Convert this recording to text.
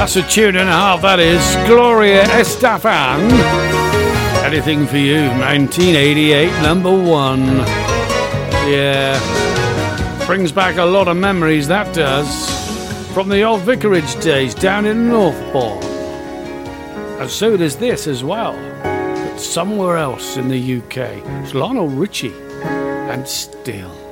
That's a tune and a half, that is. Gloria Estefan. Anything for You, 1988, number 1. Yeah. Brings back a lot of memories, that does. From the old vicarage days down in Northbourne. And so does this as well. But somewhere else in the UK. It's Lionel Richie. And Still.